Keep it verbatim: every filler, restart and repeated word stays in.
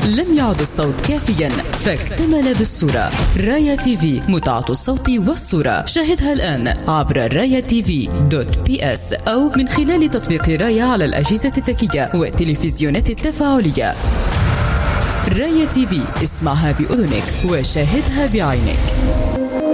لم يعد الصوت كافيا فاكتمل بالصورة. رايا تيفي، متعة الصوت والصورة. شاهدها الآن عبر رايا تيفي دوت بي اس أو من خلال تطبيق رايا على الأجهزة الذكية والتلفزيونات التفاعلية. رايا تيفي، اسمعها بأذنك وشاهدها بعينك.